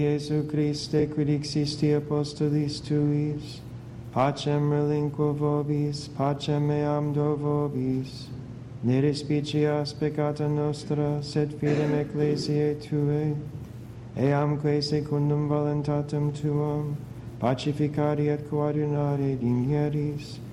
Iesu Christe, quid existi apostolis tuis, pacem relinquo vobis, pacem meam do vobis. Ne respicias peccata nostra, sed fidem ecclesiae Tuae, eamque secundum voluntatem Tuam, pacificari et coadunare digneris,